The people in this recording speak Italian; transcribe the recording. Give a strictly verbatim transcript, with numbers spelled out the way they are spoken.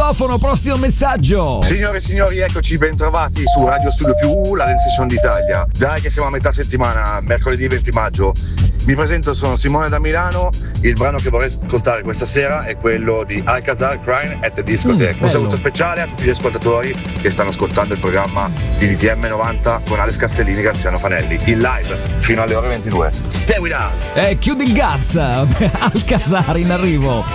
citofono, prossimo messaggio. Signore e signori, eccoci bentrovati su Radio Studio Più, la dance session d'Italia. Dai che siamo a metà settimana, mercoledì venti maggio. Mi presento, sono Simone da Milano. Il brano che vorrei ascoltare questa sera è quello di Alcazar, Crying at the Discotheque. Mm, Un saluto speciale a tutti gli ascoltatori che stanno ascoltando il programma di D T M novanta con Alex Castellini e Graziano Fanelli, in live fino alle ore ventidue. Stay with us! Eh, chiudi il gas. Alcazar in arrivo.